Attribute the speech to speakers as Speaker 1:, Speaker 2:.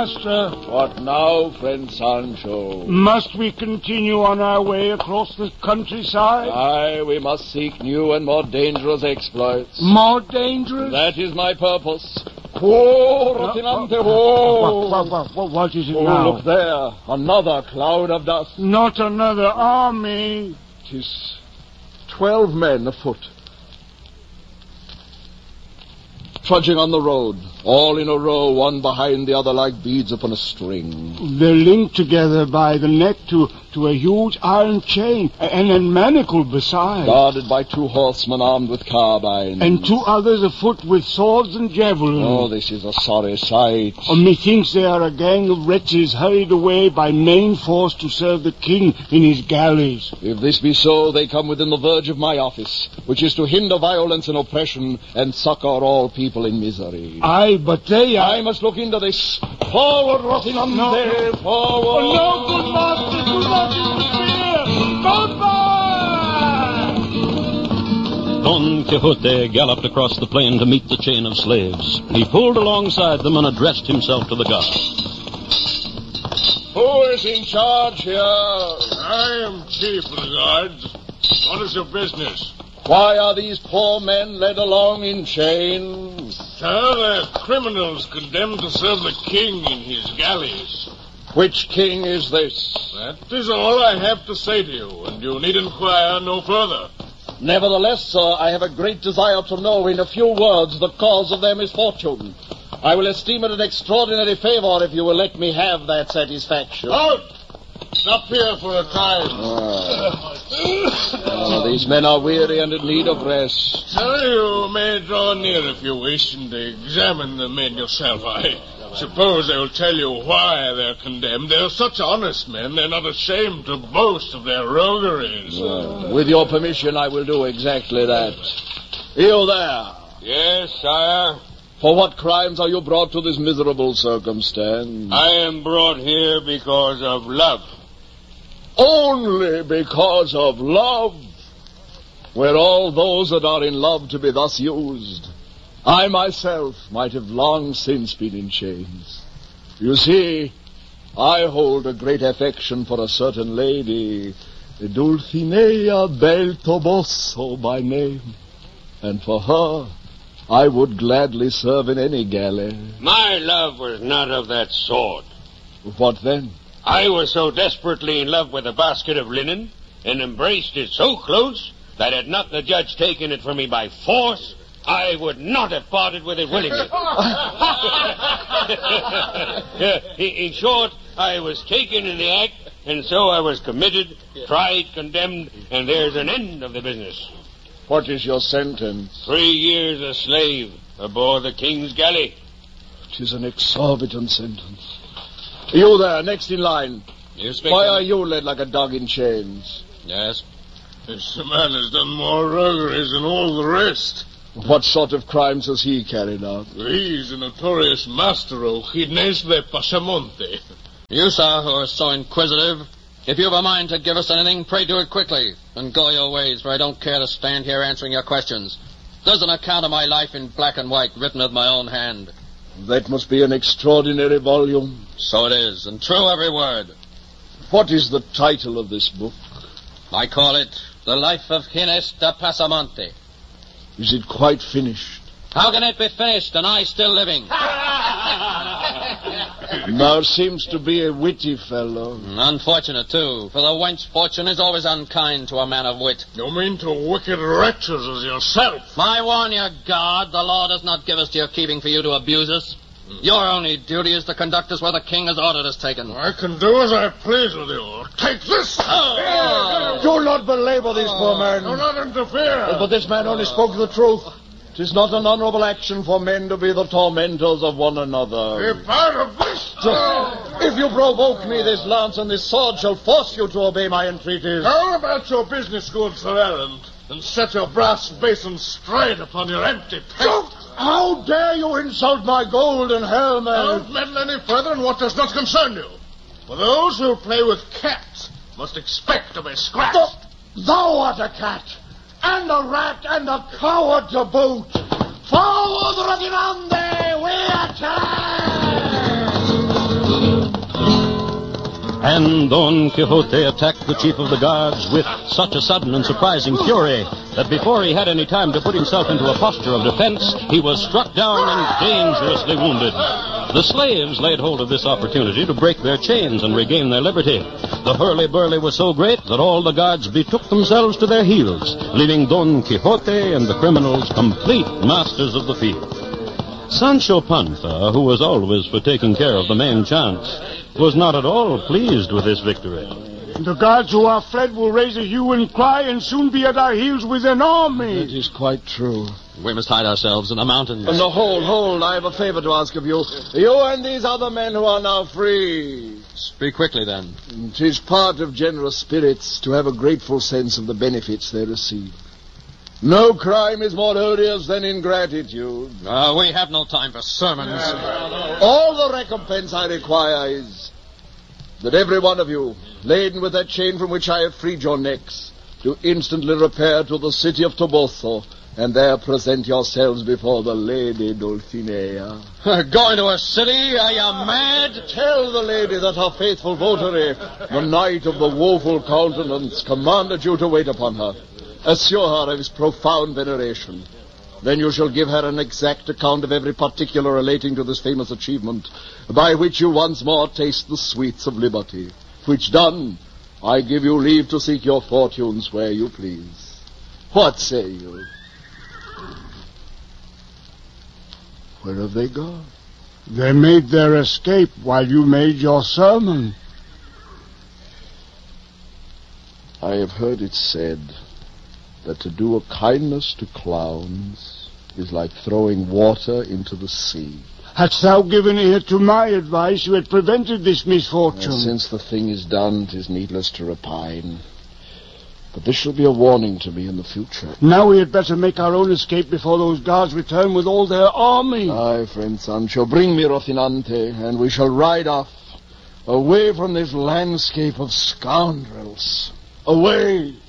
Speaker 1: master.
Speaker 2: What now, friend Sancho?
Speaker 1: Must we continue on our way across the countryside?
Speaker 2: Aye, we must seek new and more dangerous exploits.
Speaker 1: More dangerous?
Speaker 2: That is my purpose. Oh, Rocinante, oh!
Speaker 1: What is it
Speaker 2: Oh,
Speaker 1: now?
Speaker 2: look there. Another cloud of dust.
Speaker 1: Not another army.
Speaker 2: 'Tis 12 men afoot. Trudging on the road, all in a row, one behind the other like beads upon a string.
Speaker 1: They're linked together by the neck to a huge iron chain, and then manacled beside.
Speaker 2: Guarded by 2 horsemen armed with carbines.
Speaker 1: And 2 others afoot with swords and javelins.
Speaker 2: Oh, this is a sorry sight.
Speaker 1: Methinks they are a gang of wretches hurried away by main force to serve the king in his galleys.
Speaker 2: If this be so, they come within the verge of my office, which is to hinder violence and oppression and succor all people in misery.
Speaker 1: Aye, but they are...
Speaker 2: I must look into this. Forward, Rocinante,
Speaker 1: No.
Speaker 2: forward.
Speaker 1: Oh, no, good master, do not interfere! Goodbye!
Speaker 3: Don Quixote galloped across the plain to meet the chain of slaves. He pulled alongside them and addressed himself to the guard.
Speaker 2: Who is in charge here?
Speaker 4: I am chief of the guards. What is your business?
Speaker 2: Why are these poor men led along in chains?
Speaker 4: Sir, they're criminals condemned to serve the king in his galleys.
Speaker 2: Which king is this?
Speaker 4: That is all I have to say to you, and you need inquire no further.
Speaker 2: Nevertheless, sir, I have a great desire to know in a few words the cause of their misfortune. I will esteem it an extraordinary favor if you will let me have that satisfaction.
Speaker 4: Out! Stop here for a time.
Speaker 2: These men are weary and in need of rest.
Speaker 4: Sir, you may draw near if you wish and examine the men yourself. I suppose they will tell you why they're condemned. They're such honest men, they're not ashamed to boast of their rogueries.
Speaker 2: With your permission, I will do exactly that. You there.
Speaker 4: Yes, sire.
Speaker 2: For what crimes are you brought to this miserable circumstance?
Speaker 4: I am brought here because of love.
Speaker 2: Only because of love? Were all those that are in love to be thus used, I myself might have long since been in chains. You see, I hold a great affection for a certain lady, Dulcinea del Toboso by name, and for her I would gladly serve in any galley.
Speaker 5: My love was not of that sort.
Speaker 2: What then?
Speaker 5: I was so desperately in love with a basket of linen and embraced it so close that had not the judge taken it from me by force, I would not have parted with it willingly. In short, I was taken in the act, and so I was committed, tried, condemned, and there's an end of the business.
Speaker 2: What is your sentence?
Speaker 5: 3 years a slave aboard the king's galley.
Speaker 2: It is an exorbitant sentence. You there, next in line.
Speaker 5: You speak.
Speaker 2: Why are you led like a dog in chains?
Speaker 5: Yes.
Speaker 4: This man has done more rogueries than all the rest.
Speaker 2: What sort of crimes has he carried out?
Speaker 4: He's a notorious master of Ginés de Pasamonte.
Speaker 6: You, sir, who are so inquisitive, if you have a mind to give us anything, pray do it quickly, and go your ways, for I don't care to stand here answering your questions. There's an account of my life in black and white, written with my own hand.
Speaker 2: That must be an extraordinary volume.
Speaker 6: So it is, and true every word.
Speaker 2: What is the title of this book?
Speaker 6: I call it The Life of Ginés de Pasamonte.
Speaker 2: Is it quite finished?
Speaker 6: How can it be finished, and I still living?
Speaker 2: Thou seems to be a witty fellow.
Speaker 6: Unfortunate, too, for the wench fortune is always unkind to a man of wit.
Speaker 4: You mean to wicked wretches as yourself?
Speaker 6: I warn you, guard, the law does not give us to your keeping for you to abuse us. Your only duty is to conduct us where the king has ordered us taken.
Speaker 4: I can do as I please with you. Take this!
Speaker 2: Do not belabor this poor man.
Speaker 4: Do not interfere.
Speaker 2: But this man only spoke the truth. 'Tis not an honorable action for men to be the tormentors of one another.
Speaker 4: Keep out of this!
Speaker 2: If you provoke me, this lance and this sword shall force you to obey my entreaties.
Speaker 4: How about your business goods for errand, and set your brass basin straight upon your empty pate?
Speaker 2: How dare you insult my golden helmet?
Speaker 4: Don't meddle any further in what does not concern you. For those who play with cats must expect to be scratched.
Speaker 2: Thou art a cat, and a rat, and a coward to boot. Forward, Rocinante, we attack!
Speaker 3: And Don Quixote attacked the chief of the guards with such a sudden and surprising fury that before he had any time to put himself into a posture of defense, he was struck down and dangerously wounded. The slaves laid hold of this opportunity to break their chains and regain their liberty. The hurly-burly was so great that all the guards betook themselves to their heels, leaving Don Quixote and the criminals complete masters of the field. Sancho Panza, who was always for taking care of the main chance, was not at all pleased with this victory.
Speaker 1: The guards who are fled will raise a hue and cry and soon be at our heels with an army.
Speaker 2: That is quite true.
Speaker 6: We must hide ourselves in the mountains.
Speaker 2: No, hold. I have a favor to ask of you. You and these other men who are now free.
Speaker 6: Speak quickly, then.
Speaker 2: It is part of generous spirits to have a grateful sense of the benefits they receive. No crime is more odious than ingratitude.
Speaker 6: We have no time for sermons.
Speaker 2: All the recompense I require is that every one of you, laden with that chain from which I have freed your necks, do instantly repair to the city of Toboso, and there present yourselves before the Lady Dulcinea.
Speaker 6: Going to a city? Are you mad?
Speaker 2: Tell the lady that her faithful votary, the Knight of the Woeful Countenance, commanded you to wait upon her. Assure her of his profound veneration. Then you shall give her an exact account of every particular relating to this famous achievement, by which you once more taste the sweets of liberty. Which done, I give you leave to seek your fortunes where you please. What say you? Where have they gone?
Speaker 1: They made their escape while you made your sermon.
Speaker 2: I have heard it said that to do a kindness to clowns is like throwing water into the sea.
Speaker 1: Hadst thou given ear to my advice, you had prevented this misfortune.
Speaker 2: Since the thing is done, 'tis needless to repine. But this shall be a warning to me in the future.
Speaker 1: Now we had better make our own escape before those guards return with all their army.
Speaker 2: Aye, friend Sancho, bring me Rocinante, and we shall ride off, away from this landscape of scoundrels. Away!